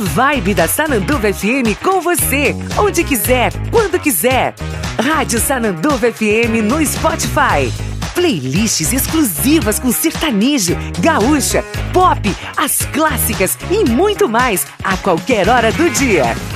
vibe da Sananduva FM com você, onde quiser, quando quiser. Rádio Sananduva FM no Spotify. Playlists exclusivas com sertanejo, gaúcha, pop, as clássicas e muito mais a qualquer hora do dia.